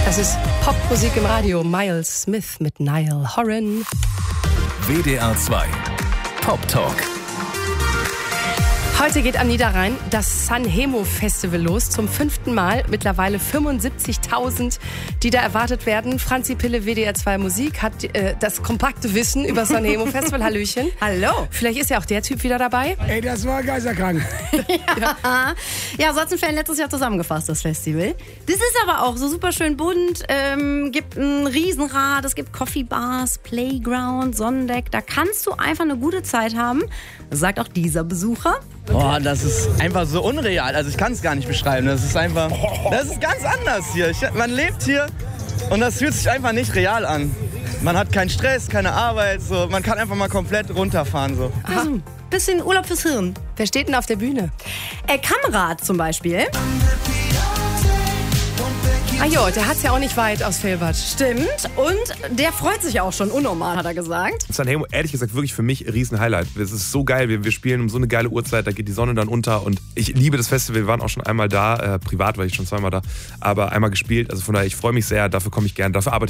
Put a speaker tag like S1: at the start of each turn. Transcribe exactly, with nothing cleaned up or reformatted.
S1: Das ist Popmusik im Radio. Miles Smith mit Niall Horan.
S2: W D R zwei Pop Talk.
S1: Heute geht am Niederrhein das Sanremo Festival los, zum fünften Mal. Mittlerweile fünfundsiebzigtausend, die da erwartet werden. Franzi Pille, W D R zwei Musik, hat äh, das kompakte Wissen über das Sanremo Festival. Hallöchen.
S3: Hallo.
S1: Vielleicht ist ja auch der Typ wieder dabei.
S4: Ey, das war geisterkrank.
S3: ja, ja Sachsen-Fan letztes Jahr zusammengefasst, das Festival. Das ist aber auch so super schön bunt. Ähm, gibt ein Riesenrad, es gibt Coffee Bars, Playground, Sonnendeck. Da kannst du einfach eine gute Zeit haben, sagt auch dieser Besucher.
S5: Boah, das ist einfach so unreal. Also ich kann es gar nicht beschreiben. Das ist einfach, das ist ganz anders hier. Ich, man lebt hier und das fühlt sich einfach nicht real an. Man hat keinen Stress, keine Arbeit, so. Man kann einfach mal komplett runterfahren. So.
S3: Also, bisschen Urlaub fürs Hirn.
S1: Wer steht denn auf der Bühne?
S3: Äh, Kamerad zum Beispiel.
S1: Ah jo, der hat's ja auch nicht weit aus Velbert.
S3: Stimmt. Und der freut sich auch schon unnormal, hat er gesagt.
S6: Sanremo, ehrlich gesagt, wirklich für mich ein Riesen-Highlight. Es ist so geil, wir, wir spielen um so eine geile Uhrzeit, da geht die Sonne dann unter und ich liebe das Festival, wir waren auch schon einmal da, äh, privat war ich schon zweimal da, aber einmal gespielt, also von daher, ich freue mich sehr, dafür komme ich gern, dafür arbeite